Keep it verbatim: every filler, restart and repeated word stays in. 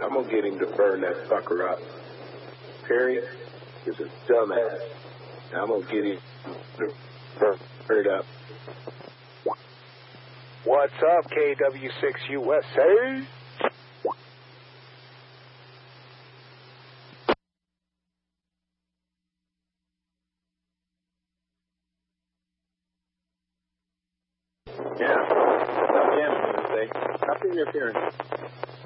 I'm going to get him to burn that sucker up. Period. He's a dumbass. I'm going to get him to burn it up. What's up, K W six U S A? Yeah. Stop jamming, U S A. Stop interfering.